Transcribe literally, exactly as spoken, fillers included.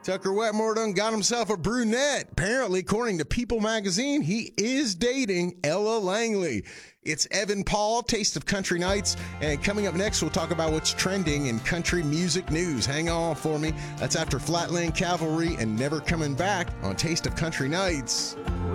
Tucker Wetmore done got himself a brunette. Apparently, according to People magazine, he is dating Ella Langley. It's Evan Paul, Taste of Country Nights. And coming up next, we'll talk about what's trending in country music news. Hang on for me. That's after Flatland Cavalry and Never Coming Back on Taste of Country Nights.